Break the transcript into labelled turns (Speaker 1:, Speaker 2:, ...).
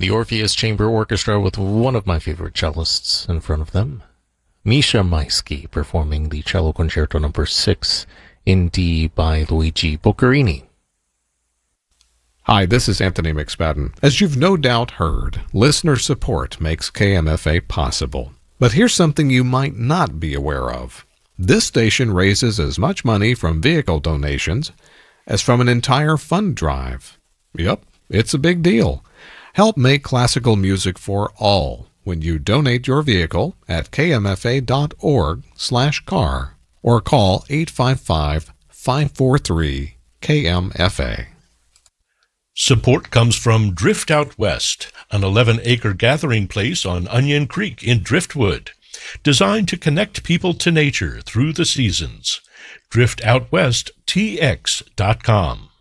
Speaker 1: The Orpheus Chamber Orchestra with one of my favorite cellists in front of them, Misha Maisky, performing the Cello Concerto No. 6 in D by Luigi Boccherini.
Speaker 2: Hi, this is Anthony McSpadden. As you've no doubt heard, listener support makes KMFA possible. But here's something you might not be aware of. This station raises as much money from vehicle donations as from an entire fund drive. Yep, it's a big deal. Help make classical music for all when you donate your vehicle at kmfa.org/car or call 855-543-KMFA.
Speaker 3: Support comes from Drift Out West, an 11-acre gathering place on Onion Creek in Driftwood, designed to connect people to nature through the seasons. DriftOutWestTX.com.